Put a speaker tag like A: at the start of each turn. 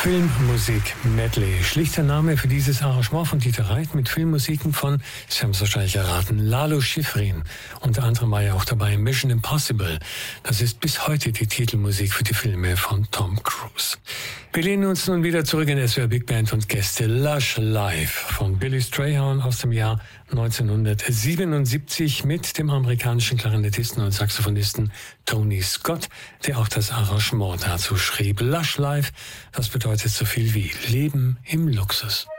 A: Filmmusik-Medley. Schlichter Name für dieses Arrangement von Dieter Reit mit Filmmusiken von, Sie haben es wahrscheinlich erraten, Lalo Schifrin. Unter anderem war ja auch dabei Mission Impossible. Das ist bis heute die Titelmusik für die Filme von Tom Cruise. Wir lehnen uns nun wieder zurück in SWR Big Band und Gäste. Lush Life von Billy Strayhorn aus dem Jahr 1977 mit dem amerikanischen Klarinettisten und Saxophonisten Tony Scott, der auch das Arrangement dazu schrieb. Lush Life, das bedeutet so viel wie Leben im Luxus.